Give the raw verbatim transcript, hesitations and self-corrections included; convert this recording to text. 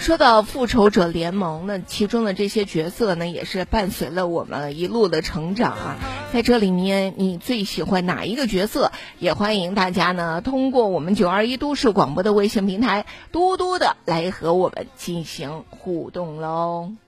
说到复仇者联盟呢，其中的这些角色呢，也是伴随了我们一路的成长啊。在这里面，你最喜欢哪一个角色？也欢迎大家呢，通过我们九二一都市广播的微信平台，多多的来和我们进行互动喽。